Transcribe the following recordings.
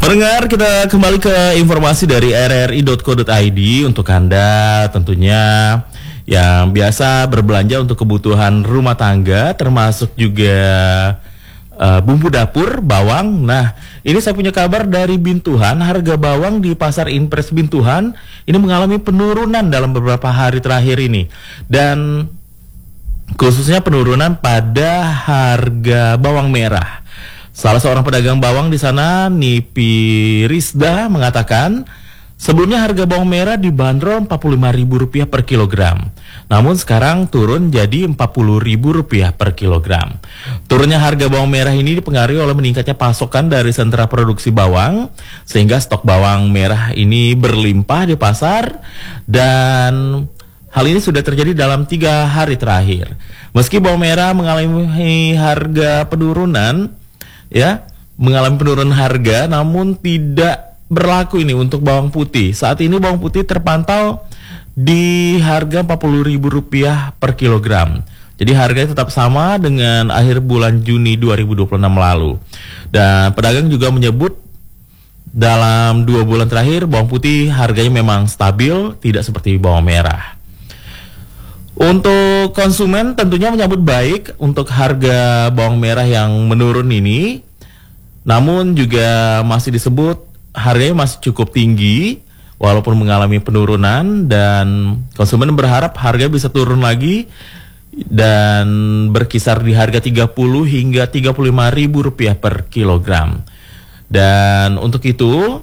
Pendengar, kita kembali ke informasi dari rri.co.id untuk Anda tentunya yang biasa berbelanja untuk kebutuhan rumah tangga, termasuk juga bumbu dapur, bawang. Nah, ini saya punya kabar dari Bintuhan. Harga bawang di Pasar Impres Bintuhan ini mengalami penurunan dalam beberapa hari terakhir ini. Dan khususnya penurunan pada harga bawang merah. Salah seorang pedagang bawang di sana, Nipi Rizda, mengatakan sebelumnya harga bawang merah dibanderol Rp45.000 per kilogram. Namun sekarang turun jadi Rp40.000 per kilogram. Turunnya harga bawang merah ini dipengaruhi oleh meningkatnya pasokan dari sentra produksi bawang, sehingga stok bawang merah ini berlimpah di pasar, dan hal ini sudah terjadi dalam 3 hari terakhir. Meski bawang merah mengalami harga penurunan, mengalami penurunan harga, namun tidak berlaku ini untuk bawang putih. Saat ini bawang putih terpantau di harga Rp40.000 per kilogram. Jadi harganya tetap sama dengan akhir bulan Juni 2026 lalu. Dan pedagang juga menyebut dalam 2 bulan terakhir bawang putih harganya memang stabil, tidak seperti bawang merah. Untuk konsumen tentunya menyambut baik untuk harga bawang merah yang menurun ini, namun juga masih disebut harganya masih cukup tinggi walaupun mengalami penurunan, dan konsumen berharap harga bisa turun lagi dan berkisar di harga Rp30 hingga Rp35.000 per kilogram. Dan untuk itu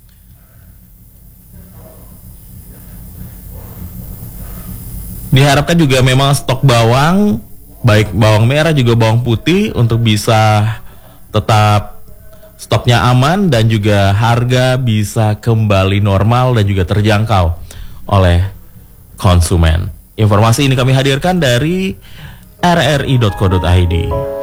diharapkan juga memang stok bawang, baik bawang merah juga bawang putih, untuk bisa tetap stoknya aman dan juga harga bisa kembali normal dan juga terjangkau oleh konsumen. Informasi ini kami hadirkan dari rri.co.id.